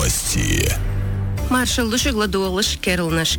Новости. Маршал Гладуолыш Керлнашк.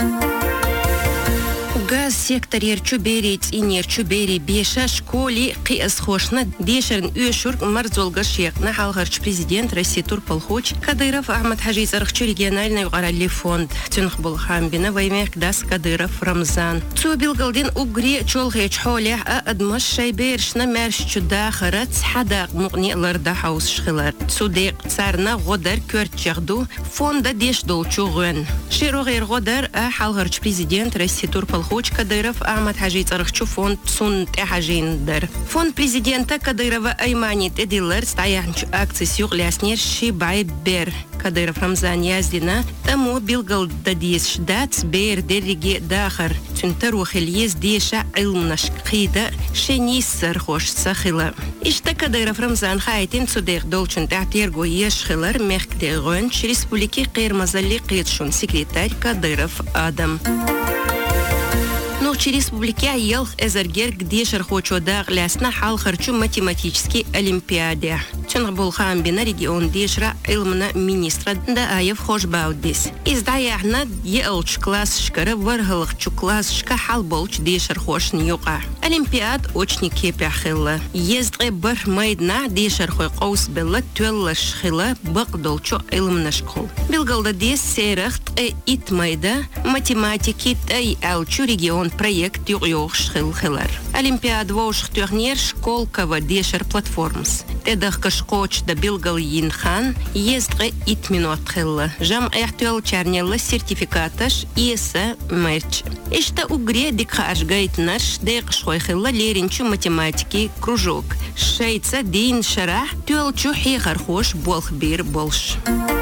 Газ секторер чуберить и нер чубери беша школи қиыз хошна дешерн үйшург марзолга шеқна халгарч президент России Турпалхоч Кадыров Ахмад Хаджизархчу региональный угорали фонд Тюнх Булхамбина ваймех дас Кадыров Рамзан. Цу билгалдин угри чолгеч холях адмаш шайбершна мершчу дахарат хадақ муғни ларда хаус шхилар. Цудеq царна годар кёртчагду фонда деш долчу гön. Широгер годар халгарч президент России Турпалхоч Кадыров Ахмад Хаджизархчу фонд сун тяжиндер. Фонд президента Кадырова Айманит эдилер стаянч акции сюгляснер шибай бер. Кадыров Рамзан яздина тому билгал дадис шдац бер дериге дахар. Тюнтару хельез деша илмнаш қида шенисер хош сахила. Ишта Кадыров Рамзан хайтин цудех долчун тахтирго ешхилар мехкдегон республики Кырмазали қитшун секретарь Кадыров Адам. Ночи республики ел эзергер где шерхочо даг лясна хал харчу математический олимпиаде. Чонг булхан бина регион дешра илмна министра да аев хошбаудис. Издаяхна елч класс шкара варгалхчу класс шка хал болч дешер хош ньюка. Олимпиад очни кепяхила. Ездре бар майдна дешер хой qaus бела төллаш хила бакдолчу илмна школ. Билгалда дес серахт ит майда математики тай алчу регион проект юг шхилхилар. Олимпиад вош турнир школкова дешер платформс. Эдах кашкоч да билгал йинхан ездре ит минут хилла. Жам эхтуэл чарнелла сертификаташ иеса мерч. Ишта угре дикхаш гайтнаш дейк шхой хилла леринчу математики кружок. Шейца дин шарах туэлчу хихар хош болох бир больш.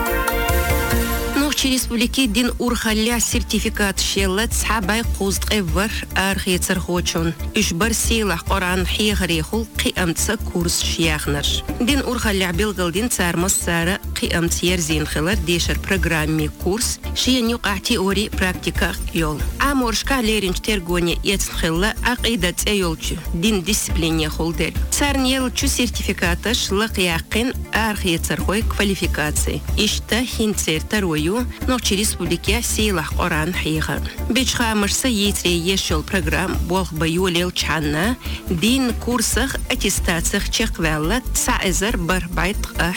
Республики дин урхаля сертификат шелла цхабай қуздқ эвар архицар хочун. Ишбар сила Құран хигрихул қиамтса курс шияхнар. Дин урхаля билгалдин цармас сара қиамт ерзин хилар дешер программе курс шиян юқа теория практика йол. Аморшка леринч тергоне ецн хилла ақидат эйолчу дин дисциплине холдер. Царн елчу сертификаташ лақияқин архицар хой квалификации. Ишта хинцер тарою Ночи республики силах Құран хига. Бичха мырса етре ешел программ бол баюлел чанна дин курсах аттестациях чеквелла цаэзер барбайт